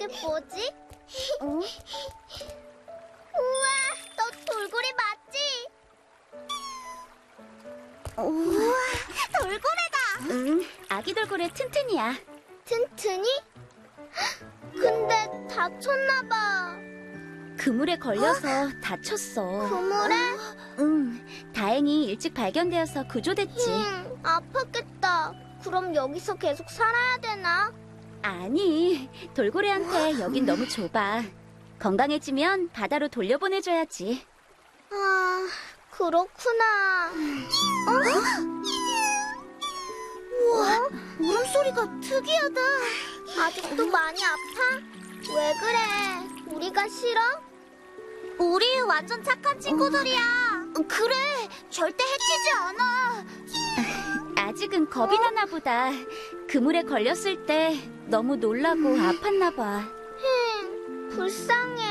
뭐지? 우와, 너 돌고래 맞지? 우와, 돌고래다! 아기 돌고래 튼튼이야. 튼튼이? 근데 다쳤나봐. 그물에 걸려서 다쳤어. 그물에? 다행히 일찍 발견되어서 구조됐지. 아팠겠다. 그럼 여기서 계속 살아야 되나? 아니, 돌고래한테 여긴 너무 좁아. 건강해지면 바다로 돌려보내줘야지. 아, 그렇구나. 우와, 울음소리가 특이하다. 아직도 많이 아파? 왜 그래? 우리가 싫어? 우리 완전 착한 친구들이야. 그래, 절대 해치지 않아. 아직은 겁이 나나 보다. 그물에 걸렸을 때 너무 놀라고 아팠나 봐. 불쌍해.